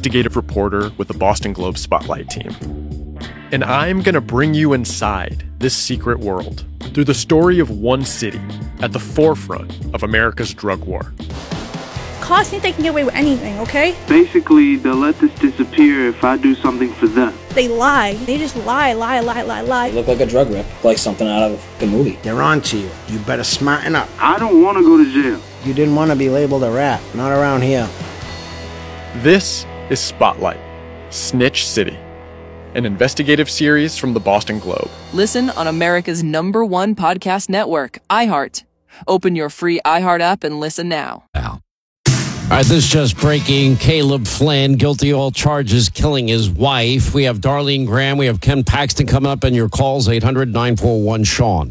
investigative reporter with the Boston Globe Spotlight team. And I'm going to bring you inside this secret world through the story of one city at the forefront of America's drug war. Cops think they can get away with anything, okay? Basically, they'll let this disappear if I do something for them. They lie. They just lie. You look like a drug rip, like something out of a movie. They're on to you. You better smarten up. I don't want to go to jail. You didn't want to be labeled a rat. Not around here. This is Spotlight, Snitch City, an investigative series from the Boston Globe. Listen on America's #1 podcast network, iHeart. Open your free iHeart app and listen now. All right, this is just breaking. Caleb Flynn, guilty of all charges, killing his wife. We have Darlene Graham. We have Ken Paxton coming up in your calls, 800-941-SEAN.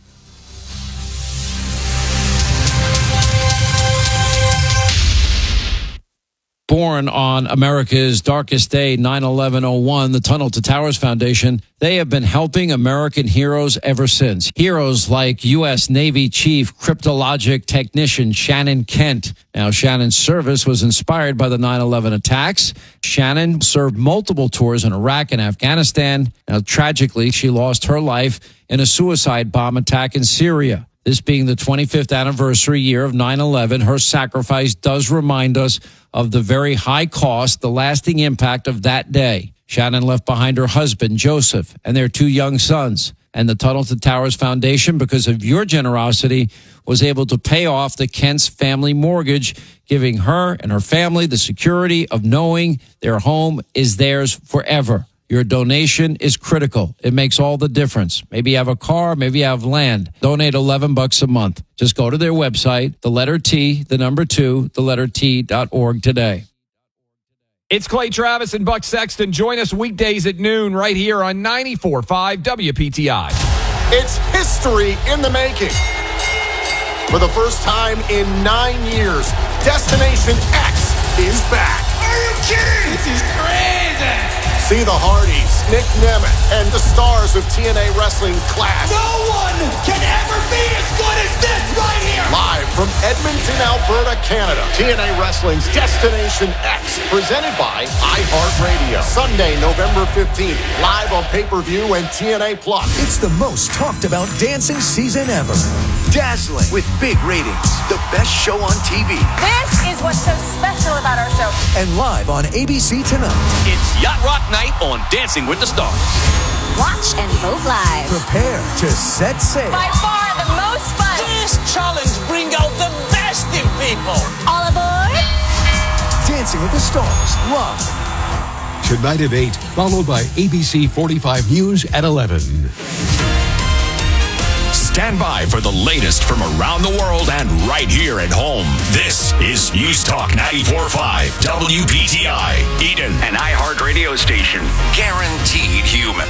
Born on America's darkest day, 9/11/01, the Tunnel to Towers Foundation, they have been helping American heroes ever since. Heroes like U.S. Navy Chief Cryptologic Technician Shannon Kent. Now, Shannon's service was inspired by the 9/11 attacks. Shannon served multiple tours in Iraq and Afghanistan. Now, tragically, she lost her life in a suicide bomb attack in Syria. This being the 25th anniversary year of 9/11, her sacrifice does remind us of the very high cost, the lasting impact of that day. Shannon left behind her husband, Joseph, and their 2 young sons. And the Tunnel to Towers Foundation, because of your generosity, was able to pay off the Kent's family mortgage, giving her and her family the security of knowing their home is theirs forever. Your donation is critical. It makes all the difference. Maybe you have a car, maybe you have land. Donate $11 a month. Just go to their website, the letter T, the number 2, the letter T.org today. It's Clay Travis and Buck Sexton. Join us weekdays at noon right here on 94.5 WPTI. It's history in the making. For the first time in 9 years, Destination X is back. Are you kidding? This is crazy. See the Hardys, Nick Nemeth, and the stars of TNA Wrestling clash. No one can ever be as good as this right here. Live from Edmonton, Alberta, Canada. TNA Wrestling's Destination X, presented by iHeartRadio. Sunday, November 15th, live on pay-per-view and TNA Plus. It's the most talked about dancing season ever. Dazzling with big ratings. The best show on TV. This is what's so special about our show. And live on ABC tonight. It's Yacht Rock Night on Dancing with the Stars. Watch and vote live. Prepare to set sail. By far the most fun. This challenge brings out the best in people. All aboard. Dancing with the Stars live. Tonight at 8, followed by ABC 45 News at 11. Stand by for the latest from around the world and right here at home. This is News Talk 94.5 WPTI, Eden, an iHeart radio station. Guaranteed human.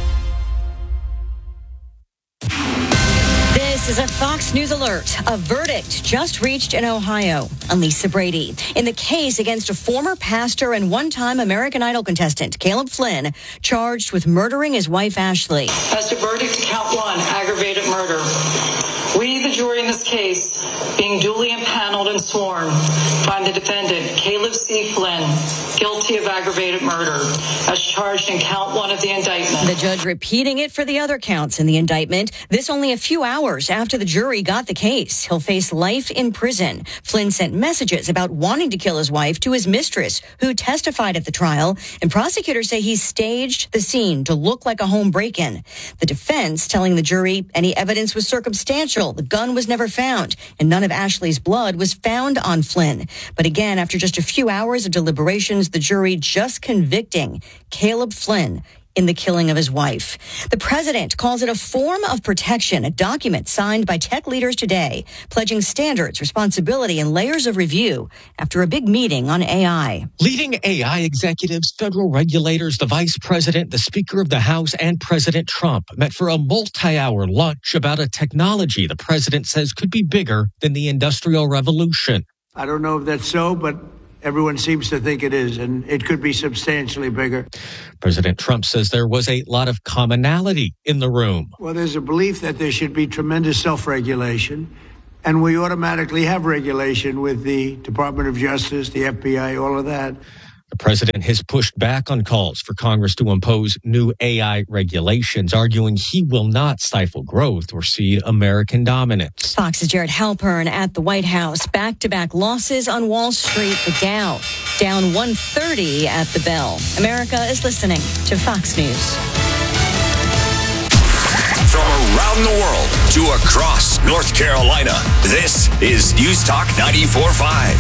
This is a Fox News alert. A verdict just reached in Ohio on Lisa Brady in the case against a former pastor and one-time American Idol contestant, Caleb Flynn, charged with murdering his wife, Ashley. As to verdict to count 1, aggravated murder. We, the jury in this case, being duly impaneled and sworn, find the defendant, Caleb C. Flynn, guilty of aggravated murder, as charged in count 1 of the indictment. The judge repeating it for the other counts in the indictment. This only a few hours after the jury got the case. He'll face life in prison. Flynn sent messages about wanting to kill his wife to his mistress, who testified at the trial, and prosecutors say he staged the scene to look like a home break-in. The defense telling the jury any evidence was circumstantial. The gun was never found, and none of Ashley's blood was found on Flynn. But again, after just a few hours of deliberations, the jury just convicting Caleb Flynn in the killing of his wife. The president calls it a form of protection, a document signed by tech leaders today, pledging standards, responsibility, and layers of review after a big meeting on AI. Leading AI executives, federal regulators, the vice president, the Speaker of the House, and President Trump met for a multi-hour lunch about a technology the president says could be bigger than the Industrial Revolution. I don't know if that's so, but everyone seems to think it is, and it could be substantially bigger. President Trump says there was a lot of commonality in the room. Well, there's a belief that there should be tremendous self-regulation, and we automatically have regulation with the Department of Justice, the FBI, all of that. The president has pushed back on calls for Congress to impose new AI regulations, arguing he will not stifle growth or cede American dominance. Fox's Jared Halpern at the White House. Back-to-back losses on Wall Street. The Dow down 130 at the bell. America is listening to Fox News. From around the world to across North Carolina, this is News Talk 94.5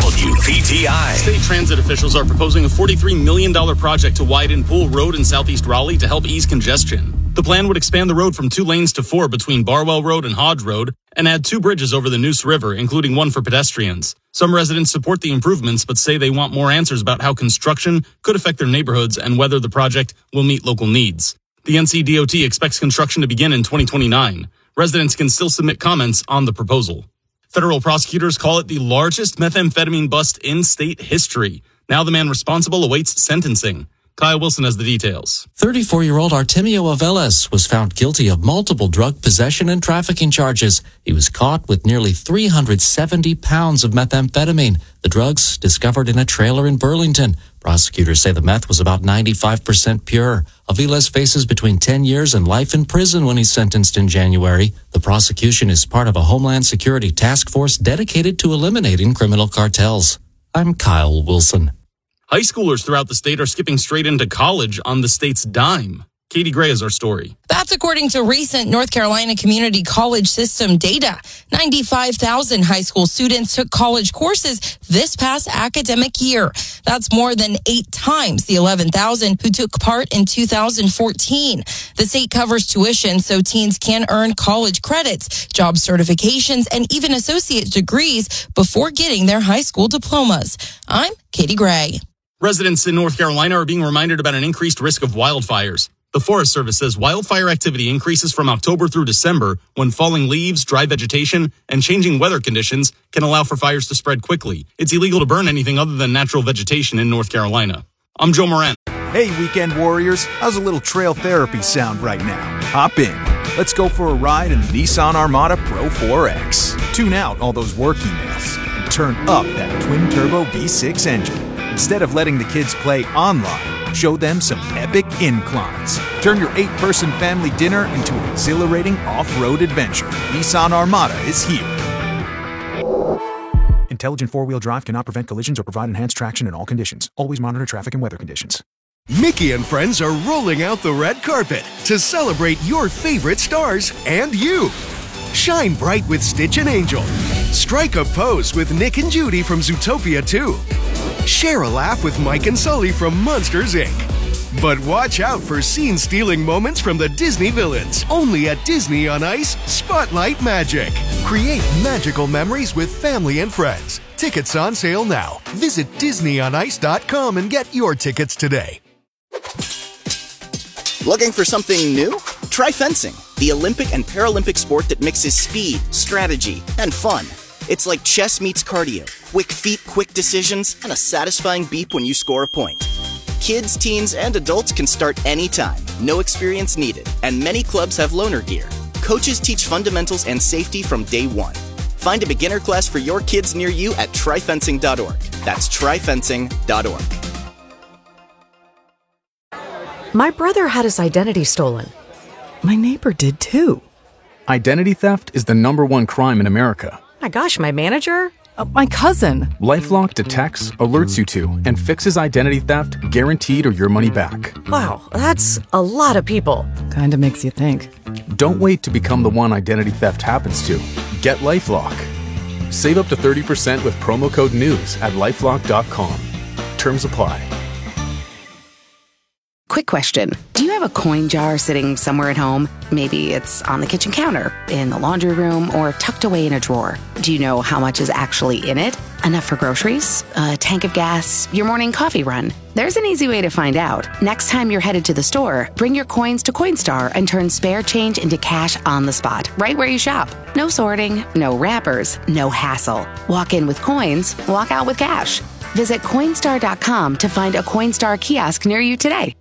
WPTI. State transit officials are proposing a $43 million project to widen Pool Road in southeast Raleigh to help ease congestion. The plan would expand the road from 2 lanes to 4 between Barwell Road and Hodge Road and add 2 bridges over the Neuse River, including one for pedestrians. Some residents support the improvements but say they want more answers about how construction could affect their neighborhoods and whether the project will meet local needs. The NCDOT expects construction to begin in 2029. Residents can still submit comments on the proposal. Federal prosecutors call it the largest methamphetamine bust in state history. Now the man responsible awaits sentencing. Kyle Wilson has the details. 34-year-old Artemio Aveles was found guilty of multiple drug possession and trafficking charges. He was caught with nearly 370 pounds of methamphetamine. The drugs discovered in a trailer in Burlington. Prosecutors say the meth was about 95% pure. Aveles faces between 10 years and life in prison when he's sentenced in January. The prosecution is part of a Homeland Security task force dedicated to eliminating criminal cartels. I'm Kyle Wilson. High schoolers throughout the state are skipping straight into college on the state's dime. Katie Gray is our story. That's according to recent North Carolina Community College System data. 95,000 high school students took college courses this past academic year. That's more than 8 times the 11,000 who took part in 2014. The state covers tuition so teens can earn college credits, job certifications, and even associate degrees before getting their high school diplomas. I'm Katie Gray. Residents in North Carolina are being reminded about an increased risk of wildfires. The Forest Service says wildfire activity increases from October through December when falling leaves, dry vegetation, and changing weather conditions can allow for fires to spread quickly. It's illegal to burn anything other than natural vegetation in North Carolina. I'm Joe Moran. Hey, weekend warriors. How's a little trail therapy sound right now? Hop in. Let's go for a ride in the Nissan Armada Pro 4X. Tune out all those work emails and turn up that twin-turbo V6 engine. Instead of letting the kids play online, show them some epic inclines. Turn your 8-person family dinner into an exhilarating off-road adventure. Nissan Armada is here. Intelligent four-wheel drive cannot prevent collisions or provide enhanced traction in all conditions. Always monitor traffic and weather conditions. Mickey and friends are rolling out the red carpet to celebrate your favorite stars and you. Shine bright with Stitch and Angel. Strike a pose with Nick and Judy from Zootopia 2. Share a laugh with Mike and Sully from Monsters, Inc. But watch out for scene-stealing moments from the Disney villains. Only at Disney on Ice Spotlight Magic. Create magical memories with family and friends. Tickets on sale now. Visit DisneyOnIce.com and get your tickets today. Looking for something new? Try fencing, the Olympic and Paralympic sport that mixes speed, strategy, and fun. It's like chess meets cardio. Quick feet, quick decisions, and a satisfying beep when you score a point. Kids, teens, and adults can start anytime. No experience needed. And many clubs have loaner gear. Coaches teach fundamentals and safety from day one. Find a beginner class for your kids near you at tryfencing.org. That's tryfencing.org. My brother had his identity stolen. My neighbor did too. Identity theft is the #1 crime in America. My gosh, my manager? My cousin. LifeLock detects, alerts you to, and fixes identity theft guaranteed or your money back. Wow, that's a lot of people. Kinda makes you think. Don't wait to become the one identity theft happens to. Get LifeLock. Save up to 30% with promo code NEWS at LifeLock.com. Terms apply. Quick question. Do you have a coin jar sitting somewhere at home? Maybe it's on the kitchen counter, in the laundry room, or tucked away in a drawer. Do you know how much is actually in it? Enough for groceries? A tank of gas? Your morning coffee run? There's an easy way to find out. Next time you're headed to the store, bring your coins to Coinstar and turn spare change into cash on the spot, right where you shop. No sorting, no wrappers, no hassle. Walk in with coins, walk out with cash. Visit Coinstar.com to find a Coinstar kiosk near you today.